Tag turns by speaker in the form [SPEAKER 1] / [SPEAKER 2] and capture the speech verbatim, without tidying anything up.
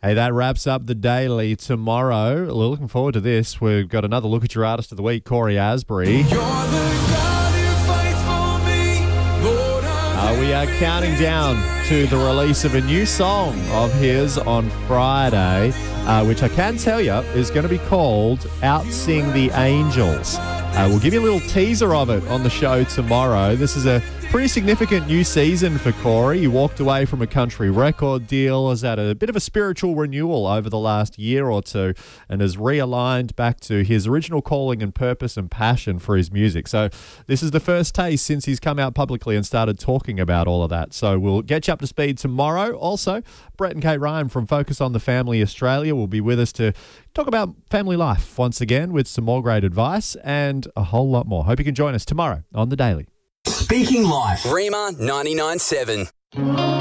[SPEAKER 1] Hey, that wraps up the Daily. Tomorrow, looking forward to this. We've got another look at your artist of the week, Corey Asbury. Uh, we are counting down to the release of a new song of his on Friday, uh, which I can tell you is going to be called Outsing the Angels. Uh, we'll give you a little teaser of it on the show tomorrow. This is a pretty significant new season for Corey. He walked away from a country record deal, has had a bit of a spiritual renewal over the last year or two, and has realigned back to his original calling and purpose and passion for his music. So this is the first taste since he's come out publicly and started talking about all of that. So we'll get you up to speed tomorrow. Also, Brett and Kate Ryan from Focus on the Family Australia will be with us to talk about family life once again with some more great advice and a whole lot more. Hope you can join us tomorrow on The Daily.
[SPEAKER 2] Speaking Life. Rima ninety-nine point seven.